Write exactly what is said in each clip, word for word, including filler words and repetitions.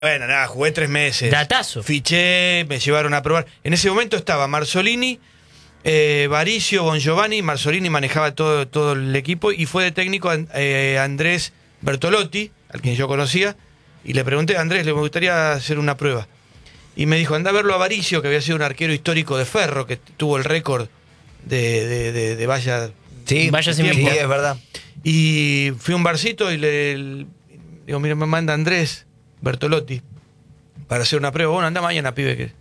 Bueno, nada, jugué tres meses. Datazo. Fiché, me llevaron a probar. En ese momento estaba Marzolini, eh, Varicio, Bongiovanni. Marzolini manejaba todo, todo el equipo y fue de técnico eh, Andrés Bertolotti, al quien yo conocía. Y le pregunté a Andrés, le me gustaría hacer una prueba. Y me dijo, anda a verlo a Varicio, que había sido un arquero histórico de Ferro, que tuvo el récord de, de, de, de valla. Sí, vaya sin sí, es verdad. Y fui a un barcito y le, le digo, mira, me manda Andrés Bertolotti para hacer una prueba. Bueno, anda mañana, pibe. Que...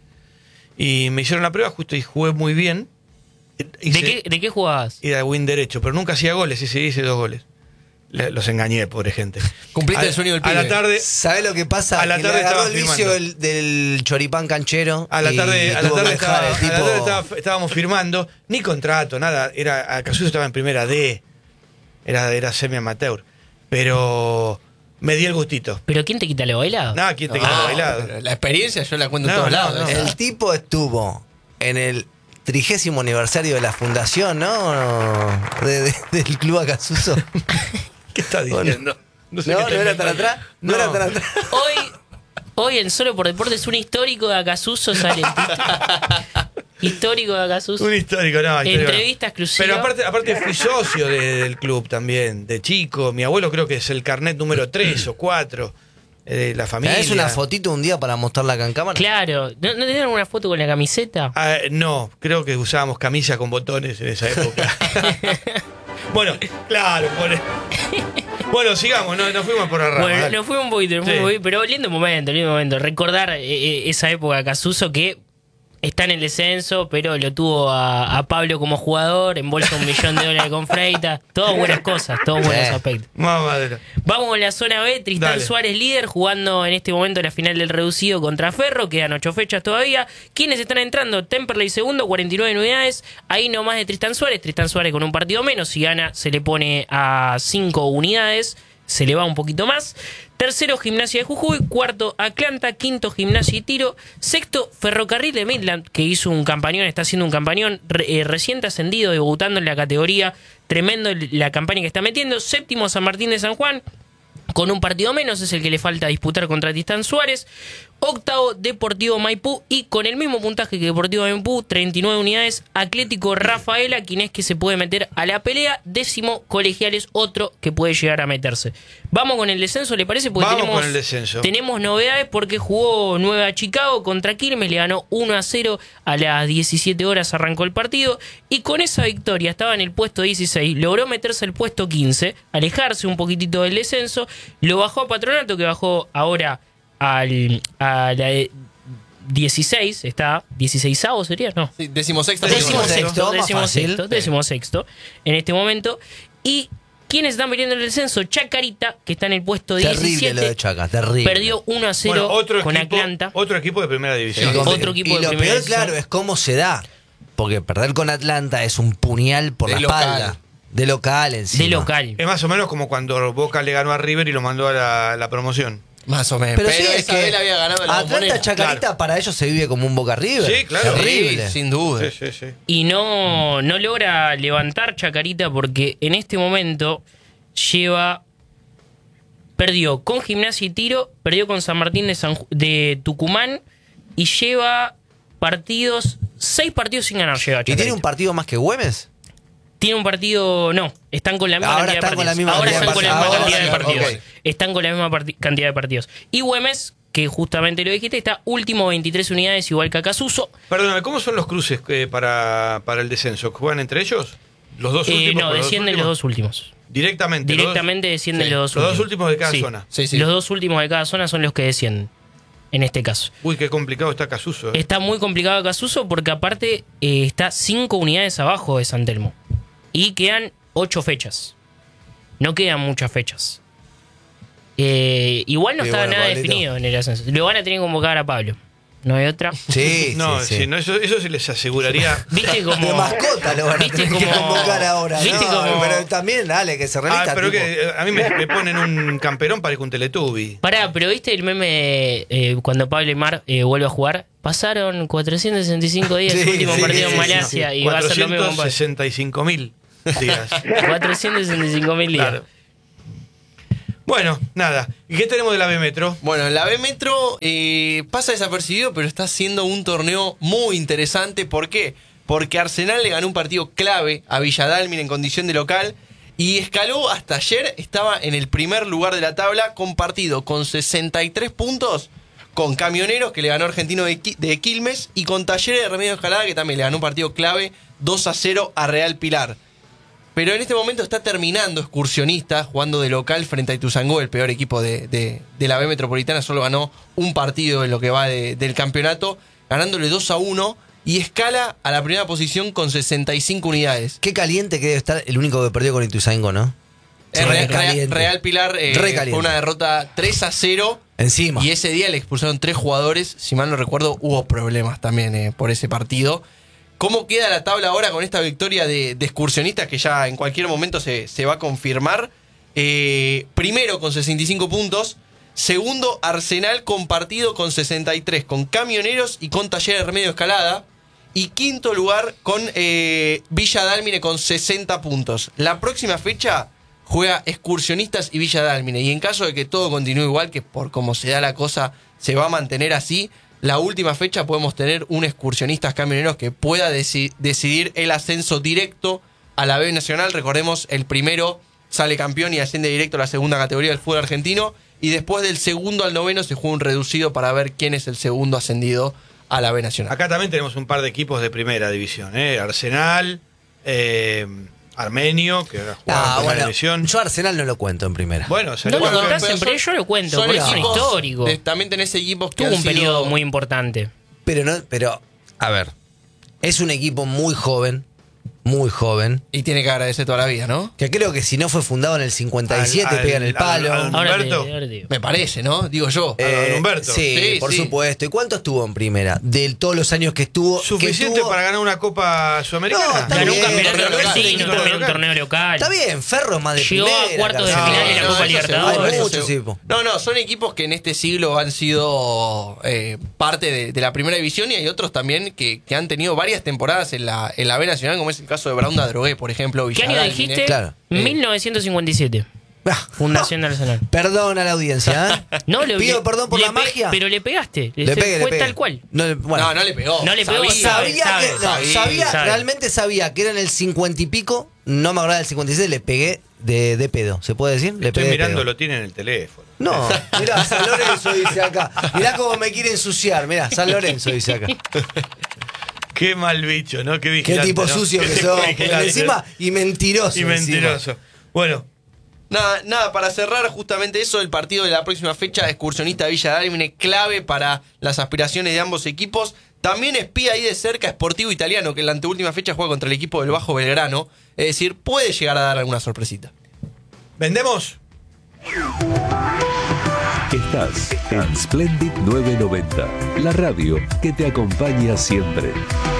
Y me hicieron la prueba justo y jugué muy bien. Hice, ¿De qué, ¿De qué jugabas? Era win derecho, pero nunca hacía goles. Y sí, hice dos goles. Le, los engañé, pobre gente. Cumpliste a, el sueño del a pibe. la tarde. ¿Sabes lo que pasa? A la que tarde le agarró estaba el vicio del, del choripán canchero. A la tarde, a la tuvo tarde, que estaba, dejar el a la tipo- tarde estaba- estábamos firmando. Ni contrato, nada. Era, Acasuso estaba en primera D. Era, era semi-amateur. Pero me di el gustito. ¿Pero quién te quita lo bailado? Nada, ¿quién te No, queda bailado? pero la experiencia yo la cuento No, en todos no, lados. no. esa. El tipo estuvo en el trigésimo aniversario de la fundación, ¿no? De- de- del Club Acasuso. ¿Qué estás diciendo? No, sé no, qué está era tan inventando. atrás. No, era tan atrás. Hoy, hoy en Solo por Deportes, un histórico de Acasuso sale. Histórico de Acasuso. Un histórico, no. histórico. Entrevista exclusiva. Pero aparte, aparte fui socio de- del club también, de chico. Mi abuelo creo que es el carnet número tres o cuatro de la familia. ¿Es una fotito un día para mostrarla acá en cámara? Claro. ¿No, ¿No tenían una foto con la camiseta? Ah, no, creo que usábamos camisa con botones en esa época. Bueno, claro, pone. Bueno, sigamos, no, nos fuimos por la rama. Bueno, dale. nos fuimos un poquito, nos fuimos Sí. un poquito, pero lindo momento, lindo momento. Recordar eh, eh, esa época de Casuso que está en el descenso, pero lo tuvo a, a Pablo como jugador, embolsa un millón de dólares con Freitas. Todas buenas cosas, todos buenos Sí. aspectos. Mamadera. Vamos con la zona B, Tristán Dale. Suárez líder, jugando en este momento la final del reducido contra Ferro, quedan ocho fechas todavía. ¿Quiénes están entrando? Temperley segundo, cuarenta y nueve unidades, ahí nomás de Tristán Suárez, Tristán Suárez con un partido menos, si gana se le pone a cinco unidades, se le va un poquito más. Tercero, Gimnasia de Jujuy. Cuarto, Atlanta. Quinto, Gimnasia y Tiro. Sexto, Ferrocarril de Midland, que hizo un campañón, está haciendo un campañón re- eh, recién ascendido, debutando en la categoría. Tremendo la campaña que está metiendo. Séptimo, San Martín de San Juan, con un partido menos, es el que le falta disputar contra Tristán Suárez. Octavo, Deportivo Maipú, y con el mismo puntaje que Deportivo Maipú, treinta y nueve unidades, Atlético Rafaela, quien es que se puede meter a la pelea. Décimo, Colegiales, otro que puede llegar a meterse. Vamos con el descenso, ¿le parece? Porque Vamos tenemos, con el descenso. tenemos novedades porque jugó Nueva Chicago contra Quilmes, le ganó uno a cero a las diecisiete horas, arrancó el partido, y con esa victoria estaba en el puesto dieciséis, logró meterse al puesto quince, alejarse un poquitito del descenso, lo bajó a Patronato, que bajó ahora al, a la de dieciséis, está dieciseisavo sería, ¿no? Sí, decimosexta. Décimo Decimosexto, sexto, más décimo fácil. sexto, décimo sexto en este momento. Y ¿quiénes están peleando el descenso? Chacarita, que está en el puesto Terrible diecisiete. lo de Chaca, terrible. Perdió uno a cero Bueno, otro con equipo, Atlanta. Otro equipo de primera división. Y con- Otro equipo y de lo primera peor, división. claro, es cómo se da. Porque perder con Atlanta es un puñal por De la local. espalda. De local encima. De local. Es más o menos como cuando Boca le ganó a River y lo mandó a la, la promoción. Más o menos. Pero, Pero, sí, es esa que vez la había ganado la Atlanta Bombonera. Chacarita Claro. para ellos se vive como un Boca River. Sí, claro. Terrible. Sí, sin duda. Sí, sí, sí. Y no, no logra levantar Chacarita porque en este momento lleva... Perdió con Gimnasia y Tiro, perdió con San Martín de, San Ju- de Tucumán y lleva partidos, seis partidos sin ganar lleva ¿Y tiene Chacarita. un partido más que Güemes? Tiene un partido, no, están con la misma Ahora cantidad de están con la partidos. misma Ahora cantidad están de con la misma partidos. cantidad de Ahora, partidos. ok. Están con la misma parti- cantidad de partidos. Y Güemes, que justamente lo dijiste, está último, veintitrés unidades, igual que Acasuso. Perdóname, ¿cómo son los cruces eh, para, para el descenso? ¿Juegan entre ellos? ¿Los dos Eh, últimos? no, con descienden los dos últimos. Directamente. los Directamente dos- descienden Sí, los dos los últimos. dos últimos de cada Sí. zona. Sí, sí. Los dos últimos de cada zona son los que descienden, en este caso. Uy, qué complicado está Casuso. ¿eh? Está muy complicado Casuso porque aparte eh, está cinco unidades abajo de San Telmo. Y quedan ocho fechas. No quedan muchas fechas. Eh, igual no Y estaba bueno, nada Pablito. definido en el ascenso. Lo van a tener que convocar a Pablo. No hay otra. Sí, No, sí, sí, sí. no, eso, eso se les aseguraría. ¿Viste como De mascota lo van a ¿Viste tener que como- convocar ahora. ¿Viste No, como- Pero también, dale, que se Ah, revista. pero tipo. que eh, a mí me, me ponen un camperón para ir con Teletubby. Pará, pero ¿viste el meme de, eh, cuando Pablo Aimar eh, vuelve a jugar? Pasaron cuatrocientos sesenta y cinco días, Sí, el último sí, partido sí, en Malasia, sí, y va a ser lo mismo con Pablo. cuatrocientos sesenta y cinco mil días. cuatrocientos sesenta y cinco mil días. Claro. Bueno, nada. ¿Y qué tenemos de la B Metro? Bueno, la B Metro eh, pasa desapercibido, pero está siendo un torneo muy interesante. ¿Por qué? Porque Arsenal le ganó un partido clave a Villa Dálmine en condición de local y escaló hasta ayer, estaba en el primer lugar de la tabla, compartido con sesenta y tres puntos con Camioneros, que le ganó Argentino de, Qui- de Quilmes, y con Talleres de Remedios Escalada, que también le ganó un partido clave dos a cero a Real Pilar. Pero en este momento está terminando Excursionista, jugando de local frente a Ituzaingó, el peor equipo de, de, de la B Metropolitana. Solo ganó un partido en lo que va de- del campeonato, ganándole dos a uno, y escala a la primera posición con sesenta y cinco unidades. Qué caliente que debe estar el único que perdió con Ituzaingó, ¿no? Eh, Re- Re- caliente. Real Pilar eh, Re caliente. fue una derrota tres a cero. Encima. Y ese día le expulsaron tres jugadores. Si mal no recuerdo, hubo problemas también eh, por ese partido. ¿Cómo queda la tabla ahora con esta victoria de, de Excursionistas que ya en cualquier momento se, se va a confirmar? Eh, primero con sesenta y cinco puntos. Segundo, Arsenal compartido con sesenta y tres, con Camioneros y con Talleres de Remedio Escalada. Y quinto lugar con eh, Villa Dálmine con sesenta puntos. La próxima fecha juega Excursionistas y Villa Dálmine. Y en caso de que todo continúe igual, que por como se da la cosa se va a mantener así, la última fecha podemos tener un Excursionistas Camioneros que pueda deci- decidir el ascenso directo a la B Nacional. Recordemos, el primero sale campeón y asciende directo a la segunda categoría del fútbol argentino. Y después del segundo al noveno se juega un reducido para ver quién es el segundo ascendido a la B Nacional. Acá también tenemos un par de equipos de primera división, ¿eh? Arsenal, eh, Armenio, que ahora juega Ah, en primera bueno, división. yo Arsenal no lo cuento en primera. Bueno, No salió lo campeón. contás pero en son- pre- yo lo cuento, son porque es un equipos histórico. de- también tenés equipos que Tuvo han un sido- periodo muy importante. Pero no, pero, a ver, es un equipo muy joven, muy joven, Y tiene que agradecer toda la vida, ¿no? que creo que si no fue fundado en el cincuenta y siete, Al- al- pega en el palo. al- al- Ahora te, Humberto. ahora te digo. Me parece, ¿no? Digo yo. Eh, don Humberto. Sí, Sí, por sí. supuesto. ¿Y cuánto estuvo en primera? De todos los años que estuvo. que ¿Suficiente tuvo- para ganar una Copa No, Sudamericana? está Ganó un bien, campeonato torneo local, argentino, sí, también un local. torneo local. Está bien, Ferro es más de Llegó a primera. cuartos de casi. final de la No, Copa eso Libertadores. seguro, Hay eso muchos seguro. equipos. No, no, son equipos que en este siglo han sido eh, parte de, de la primera división, y hay otros también que, que han tenido varias temporadas en la, en la B Nacional, como es el caso de Braunda Drogué, por ejemplo. ¿Qué año Villadalmine. dijiste? Claro. mil novecientos cincuenta y siete. Ah, Fundación de Arsenal. Perdón a la audiencia, ¿eh? No, le, Pido le- perdón por le la pe- magia. Pero le pegaste. Le Se pegué, le fue pegué. tal cual. No, le- bueno. No, no le pegó. No le pegó, Sabía. sabe, Sabía sabe, que, no, sabía, sabía, sabe. realmente sabía que era en el cincuenta y pico, no me acordaba del cincuenta y siete, le pegué de, de pedo, ¿se puede decir? Le Estoy pegué de mirando, pedo. lo tiene en el teléfono. No, mirá, San Lorenzo dice acá. Mirá cómo me quiere ensuciar, mirá, San Lorenzo dice acá. Qué mal bicho, ¿no? Qué Qué vigilante, tipo ¿no? sucio que Qué sos. vigilante. Encima, y mentiroso. Y encima. mentiroso. Bueno, Nada, nada, para cerrar justamente eso, el partido de la próxima fecha, Excursionista Villa Dálmine, clave para las aspiraciones de ambos equipos. También espía ahí de cerca Sportivo Italiano, que en la anteúltima fecha juega contra el equipo del Bajo Belgrano. Es decir, puede llegar a dar alguna sorpresita. ¿vendemos? Estás en Splendid novecientos noventa, la radio que te acompaña siempre.